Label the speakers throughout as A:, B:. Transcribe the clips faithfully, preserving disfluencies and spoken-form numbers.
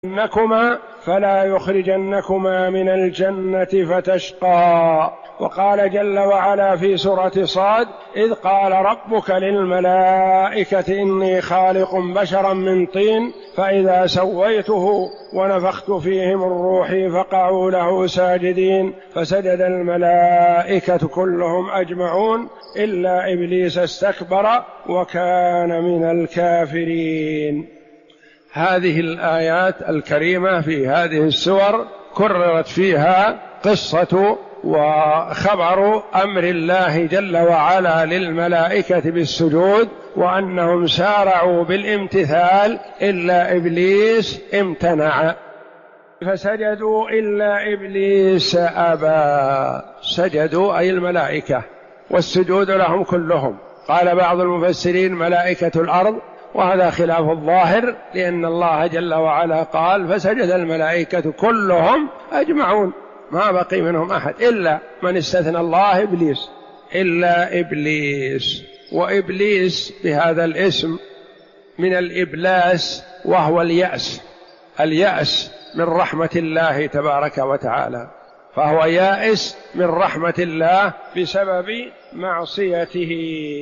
A: إنكما فلا يخرجنكما من الجنة فتشقى. وقال جل وعلا في سورة صاد: إذ قال ربك للملائكة إني خالق بشرا من طين فإذا سويته ونفخت فيه من روحي فقعوا له ساجدين فسجد الملائكة كلهم أجمعون إلا إبليس استكبر وكان من الكافرين. هذه الآيات الكريمة في هذه السور كررت فيها قصة وخبر أمر الله جل وعلا للملائكة بالسجود، وأنهم سارعوا بالامتثال إلا إبليس امتنع، فسجدوا إلا إبليس أبى. سجدوا أي الملائكة، والسجود لهم كلهم. قال بعض المفسرين ملائكة الأرض، وهذا خلاف الظاهر، لأن الله جل وعلا قال فسجد الملائكة كلهم أجمعون، ما بقي منهم أحد إلا من استثنى الله إبليس، إلا إبليس. وإبليس بهذا الاسم من الإبلاس، وهو اليأس، اليأس من رحمة الله تبارك وتعالى، فهو يائس من رحمة الله بسبب معصيته.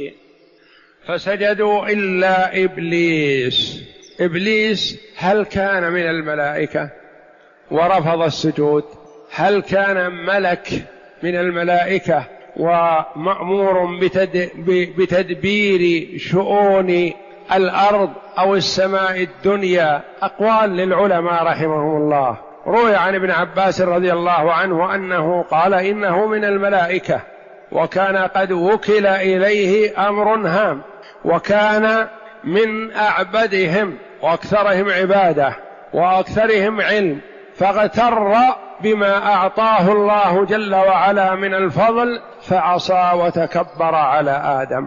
A: فسجدوا إلا إبليس. إبليس هل كان من الملائكة ورفض السجود؟ هل كان ملك من الملائكة ومأمور بتدبير شؤون الأرض أو السماء الدنيا؟ أقوال للعلماء رحمهم الله. روي عن ابن عباس رضي الله عنه أنه قال إنه من الملائكة، وكان قد وكل إليه أمر هام، وكان من أعبدهم وأكثرهم عبادة وأكثرهم علم، فاغتر بما أعطاه الله جل وعلا من الفضل فعصى وتكبر على آدم.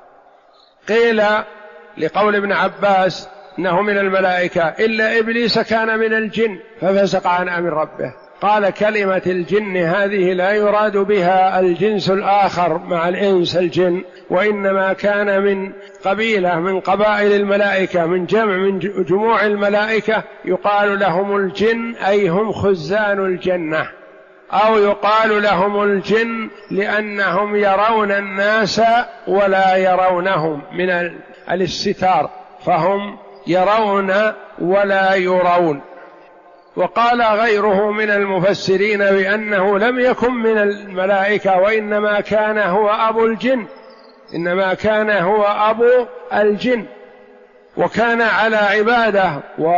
A: قيل لقول ابن عباس إنه من الملائكة إلا إبليس كان من الجن ففسق عن أمر ربه. قال كلمة الجن هذه لا يراد بها الجنس الآخر مع الإنس الجن، وإنما كان من قبيلة من قبائل الملائكة، من جمع من جموع الملائكة، يقال لهم الجن أي هم خزان الجنة، أو يقال لهم الجن لأنهم يرون الناس ولا يرونهم من الاستتار، فهم يرون ولا يرون. وقال غيره من المفسرين بأنه لم يكن من الملائكة، وإنما كان هو أبو الجن، إنما كان هو أبو الجن، وكان على عبادة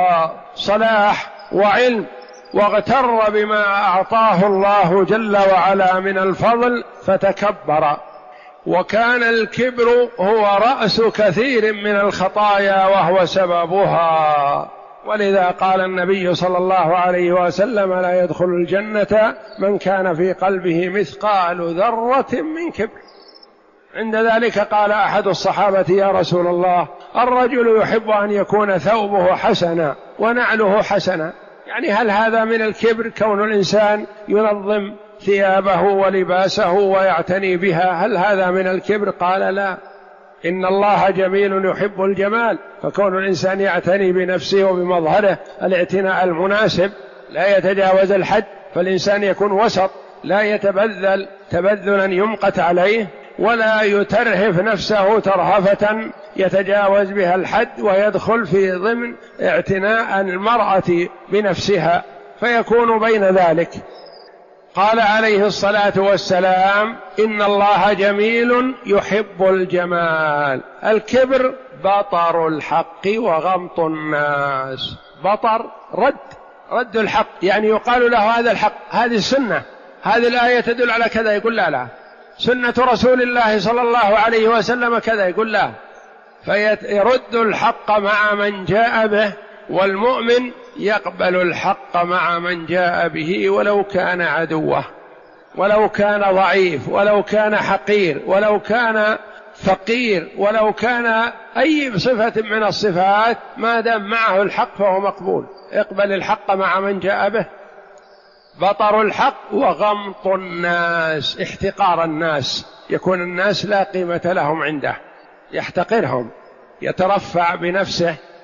A: وصلاح وعلم، واغتر بما أعطاه الله جل وعلا من الفضل فتكبر. وكان الكبر هو رأس كثير من الخطايا وهو سببها، ولذا قال النبي صلى الله عليه وسلم لا يدخل الجنة من كان في قلبه مثقال ذرة من كبر. عند ذلك قال أحد الصحابة يا رسول الله الرجل يحب أن يكون ثوبه حسنا ونعله حسنا، يعني هل هذا من الكبر كون الإنسان ينظم ثيابه ولباسه ويعتني بها؟ هل هذا من الكبر؟ قال لا، إن الله جميل يحب الجمال، فكون الإنسان يعتني بنفسه وبمظهره الاعتناء المناسب لا يتجاوز الحد، فالإنسان يكون وسط، لا يتبذل تبذلا يمقت عليه، ولا يترهف نفسه ترهفة يتجاوز بها الحد ويدخل في ضمن اعتناء المرأة بنفسها، فيكون بين ذلك. قال عليه الصلاة والسلام إن الله جميل يحب الجمال. الكبر بطر الحق وغمط الناس. بطر رد رد الحق، يعني يقال له هذا الحق، هذه السنة، هذه الآية تدل على كذا، يقول لا لا، سنة رسول الله صلى الله عليه وسلم كذا، يقول لا، فيرد الحق مع من جاء به. والمؤمن يقبل الحق مع من جاء به ولو كان عدوه، ولو كان ضعيف، ولو كان حقير، ولو كان فقير، ولو كان أي صفة من الصفات، ما دام معه الحق فهو مقبول. اقبل الحق مع من جاء به. بطر الحق وغمط الناس، احتقار الناس، يكون الناس لا قيمة لهم عنده، يحتقرهم، يترفع بنفسه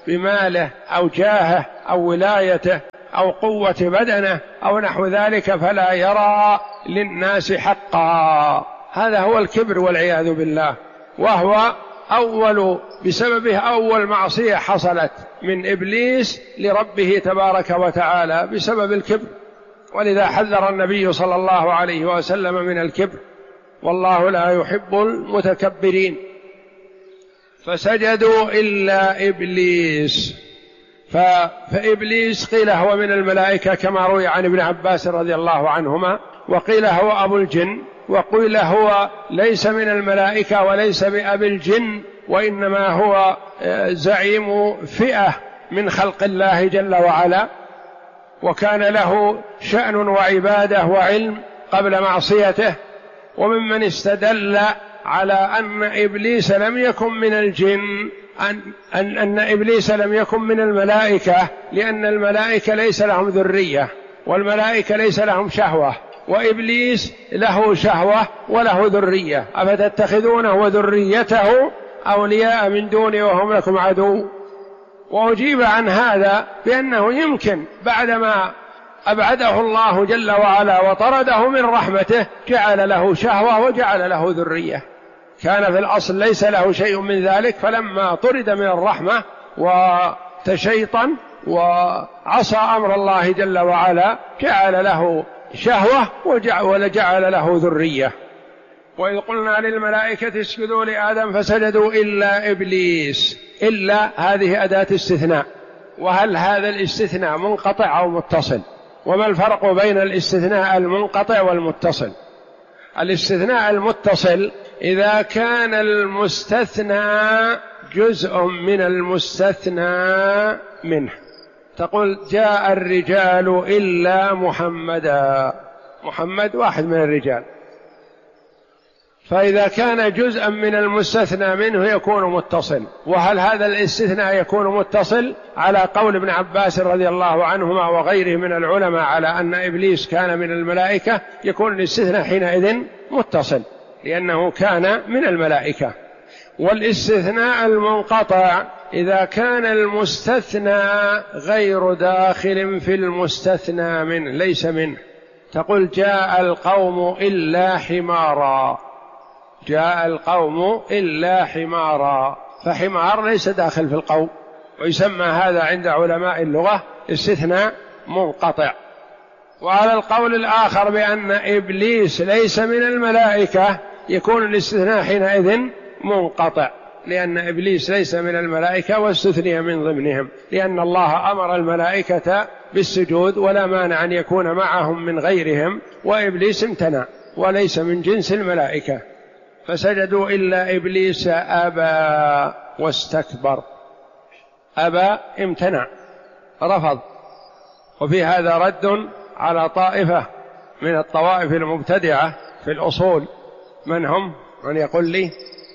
A: بماله أو جاهه أو ولايته أو قوة بدنه أو نحو ذلك فلا يرى للناس حقا. هذا هو الكبر والعياذ بالله، وهو أول بسببه أول معصية حصلت من إبليس لربه تبارك وتعالى بسبب الكبر، ولذا حذر النبي صلى الله عليه وسلم من الكبر، والله لا يحب المتكبرين. فسجدوا إلا إبليس، فإبليس قيل هو من الملائكة كما روي عن ابن عباس رضي الله عنهما، وقيل هو أبو الجن، وقيل هو ليس من الملائكة وليس بأبي الجن، وإنما هو زعيم فئة من خلق الله جل وعلا، وكان له شأن وعبادة وعلم قبل معصيته. وممن استدل على أن إبليس لم يكن من الجن أن, أن, أن إبليس لم يكن من الملائكة، لأن الملائكة ليس لهم ذرية، والملائكة ليس لهم شهوة، وإبليس له شهوة وله ذرية، أفتتخذونه وذريته أولياء من دوني وهم لكم عدو. وأجيب عن هذا بأنه يمكن بعدما أبعده الله جل وعلا وطرده من رحمته جعل له شهوة وجعل له ذرية، كان في الأصل ليس له شيء من ذلك، فلما طرد من الرحمة وتشيطن وعصى أمر الله جل وعلا جعل له شهوة وجعل له ذرية. وإذ قلنا للملائكة اسجدوا لآدم فسجدوا إلا إبليس، إلا هذه أداة استثناء. وهل هذا الاستثناء منقطع أو متصل؟ وما الفرق بين الاستثناء المنقطع والمتصل؟ الاستثناء المتصل إذا كان المستثنى جزء من المستثنى منه، تقول جاء الرجال إلا محمدا، محمد واحد من الرجال، فإذا كان جزءا من المستثنى منه يكون متصل. وهل هذا الاستثناء يكون متصل؟ على قول ابن عباس رضي الله عنهما وغيره من العلماء على أن إبليس كان من الملائكة، يكون الاستثناء حينئذ متصل لأنه كان من الملائكة. والاستثناء المنقطع إذا كان المستثنى غير داخل في المستثنى منه، ليس منه، تقول جاء القوم إلا حمارا، جاء القوم إلا حمارا، فحمار ليس داخل في القوم، ويسمى هذا عند علماء اللغة استثناء منقطع. وعلى القول الآخر بأن إبليس ليس من الملائكة يكون الاستثناء حينئذ منقطع، لأن إبليس ليس من الملائكة واستثني من ضمنهم، لأن الله أمر الملائكة بالسجود ولا مانع أن يكون معهم من غيرهم، وإبليس امتنع وليس من جنس الملائكة. فسجدوا إلا إبليس أبى واستكبر، أبى امتنع رفض. وفي هذا رد على طائفة من الطوائف المبتدعة في الأصول، من هم؟ من يقول لي؟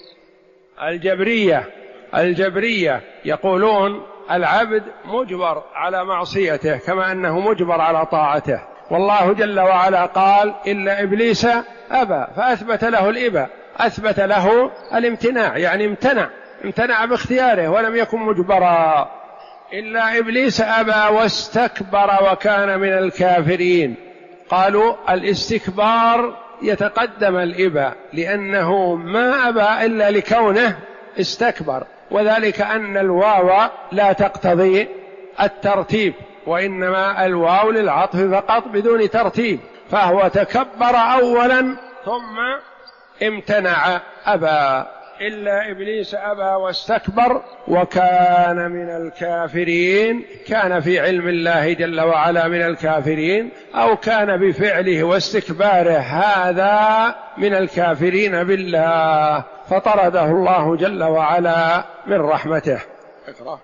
A: الجبرية. الجبرية يقولون العبد مجبر على معصيته كما أنه مجبر على طاعته، والله جل وعلا قال إلا إبليس أبى، فأثبت له الإباء، أثبت له الامتناع، يعني امتنع امتنع باختياره ولم يكن مجبرا. إلا إبليس أبى واستكبر وكان من الكافرين. قالوا الاستكبار يتقدم الإباء، لأنه ما أبى إلا لكونه استكبر، وذلك أن الواو لا تقتضي الترتيب، وإنما الواو للعطف فقط بدون ترتيب، فهو تكبر أولا ثم امتنع أبى. إلا إبليس أبى واستكبر وكان من الكافرين، كان في علم الله جل وعلا من الكافرين، أو كان بفعله واستكباره هذا من الكافرين بالله، فطرده الله جل وعلا من رحمته. اقرأ.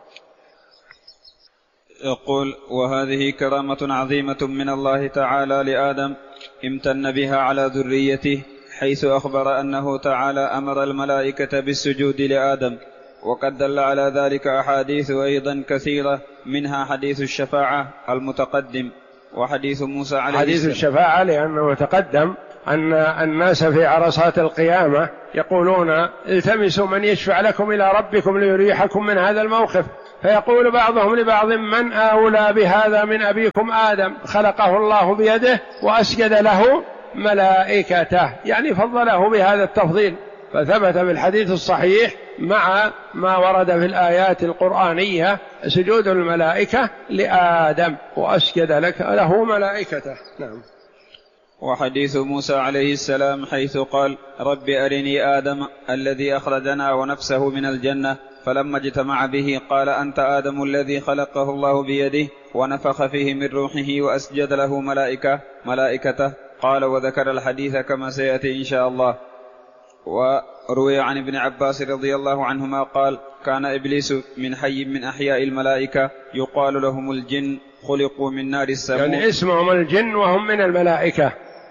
B: يقول: وهذه كرامة عظيمة من الله تعالى لآدم امتن بها على ذريته، حيث أخبر أنه تعالى أمر الملائكة بالسجود لآدم، وقد دل على ذلك أحاديث أيضا كثيرة، منها حديث الشفاعة المتقدم وحديث موسى عليه السلام.
A: حديث الشفاعة لأنه تقدم أن الناس في عرصات القيامة يقولون التمسوا من يشفع لكم إلى ربكم ليريحكم من هذا الموقف، فيقول بعضهم لبعض: من أولى بهذا من أبيكم آدم؟ خلقه الله بيده وأسجد له ملائكته، يعني فضله بهذا التفضيل. فثبت في الحديث الصحيح مع ما ورد في الآيات القرآنية سجود الملائكة لآدم وأسجد لك له ملائكته. نعم.
B: وحديث موسى عليه السلام حيث قال: رب أرني آدم الذي أخرجنا ونفسه من الجنة، فلما اجتمع به قال: أنت آدم الذي خلقه الله بيده ونفخ فيه من روحه وأسجد له ملائكة ملائكته. قال: وذكر الحديث كما سيأتي إن شاء الله. وروي عن ابن عباس رضي الله عنهما قال: كان إبليس من حي من أحياء الملائكة يقال لهم الجن، خلقوا من نار السموم،
A: يعني اسمهم الجن وهم من الملائكة،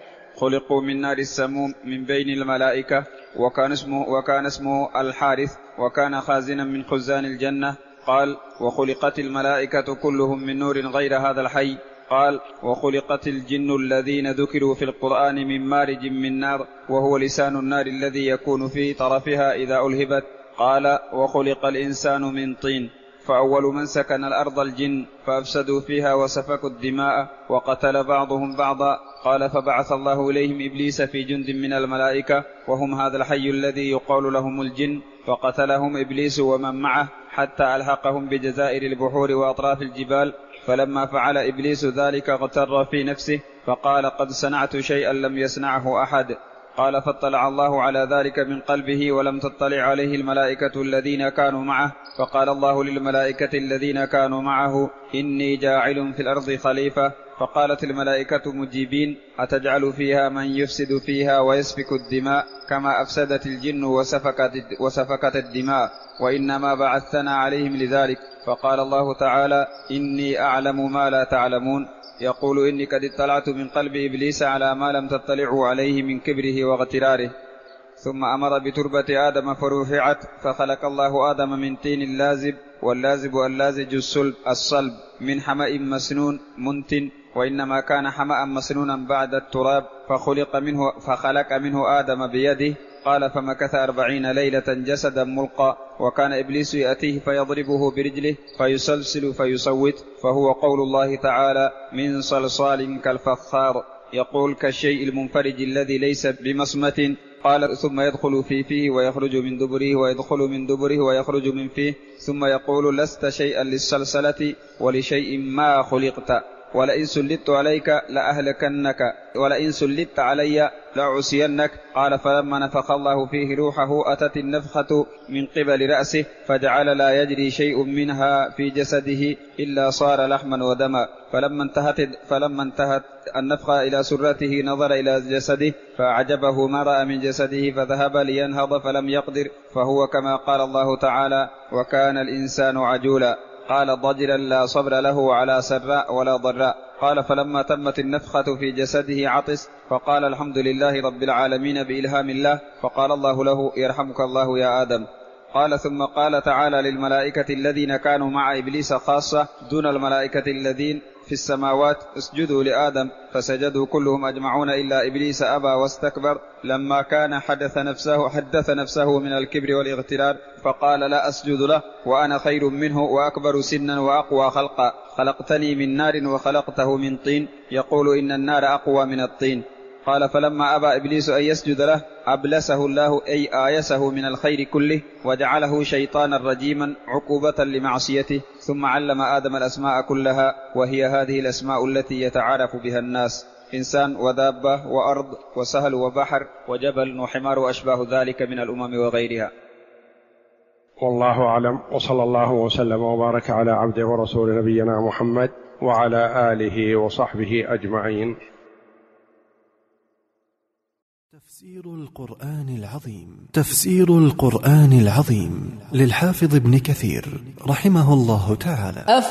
B: خلقوا من نار السموم من بين الملائكة. وكان اسمه, وكان اسمه الحارث، وكان خازنا من خزان الجنة. قال: وخلقت الملائكة كلهم من نور غير هذا الحي. قال: وخلقت الجن الذين ذكروا في القرآن من مارج من نار، وهو لسان النار الذي يكون في طرفها إذا ألهبت. قال: وخلق الإنسان من طين، فأول من سكن الأرض الجن، فأفسدوا فيها وسفكوا الدماء وقتل بعضهم بعضا. قال: فبعث الله إليهم إبليس في جند من الملائكة، وهم هذا الحي الذي يقال لهم الجن، فقتلهم إبليس ومن معه حتى ألحقهم بجزائر البحور وأطراف الجبال. فلما فعل إبليس ذلك اغتر في نفسه، فقال: قد صنعت شيئا لم يصنعه أحد. قال: فاطلع الله على ذلك من قلبه، ولم تطلع عليه الملائكة الذين كانوا معه. فقال الله للملائكة الذين كانوا معه: إني جاعل في الأرض خليفة. فقالت الملائكة مجيبين: أتجعل فيها من يفسد فيها ويسفك الدماء كما أفسدت الجن وسفكت, وسفكت الدماء، وإنما بعثنا عليهم لذلك. فقال الله تعالى: إني أعلم ما لا تعلمون. يقول: إني قد اطلعت من قلب إبليس على ما لم تطلعوا عليه من كبره واغتراره. ثم أمر بتربة آدم فرفعت، فخلق الله آدم من طين لازب، واللازب اللازج الصلب, الصلب من حمأ مسنون منتن، وإنما كان حمأ مسنونا بعد التراب، فخلق منه, فخلق منه آدم بيده. قال: فمكث أربعين ليلة جسدا ملقى، وكان إبليس يأتيه فيضربه برجله فيسلسل فيصوت، فهو قول الله تعالى: من صلصال كالفخار، يقول كالشيء المنفرج الذي ليس بمصمة. قال: ثم يدخل في فيه ويخرج من دبره، ويدخل من دبره ويخرج من فيه، ثم يقول: لست شيئا للسلسلة ولشيء ما خلقت، ولئن سلطت عليك لأهلكنك، ولئن سلطت علي لأعصينك. قال: فلما نفخ الله فيه روحه أتت النفخة من قبل رأسه، فجعل لا يجري شيء منها في جسده إلا صار لحما ودما. فلما انتهت, فلما انتهت النفخة إلى سرته نظر إلى جسده فأعجبه ما رأى من جسده، فذهب لينهض فلم يقدر، فهو كما قال الله تعالى: وكان الإنسان عجولا. قال: ضجرا لا صبر له على سراء ولا ضراء. قال: فلما تمت النفخة في جسده عطس، فقال: الحمد لله رب العالمين بإلهام الله. فقال الله له: يرحمك الله يا آدم. قال: ثم قال تعالى للملائكة الذين كانوا مع إبليس خاصة دون الملائكة الذين في السماوات: اسجدوا لآدم، فسجدوا كلهم أجمعون إلا إبليس أبى واستكبر، لما كان حدث نفسه, حدث نفسه من الكبر والاغترار، فقال: لا أسجد له وأنا خير منه وأكبر سنا وأقوى خلقا، خلقتني من نار وخلقته من طين، يقول: إن النار أقوى من الطين. قال: فلما أبى إبليس أن يسجد له أبلسه الله، أي آيسه من الخير كله، وجعله شيطانا رجيما عقوبة لمعصيته. ثم علم آدم الأسماء كلها، وهي هذه الأسماء التي يتعارف بها الناس: إنسان ودابة وأرض وسهل وبحر وجبل وحمار وأشباه ذلك من الأمم وغيرها.
A: والله أعلم، وصلى الله وسلم وبارك على عبده ورسول نبينا محمد وعلى آله وصحبه أجمعين.
C: تفسير القرآن العظيم. تفسير القرآن العظيم للحافظ ابن كثير رحمه الله تعالى.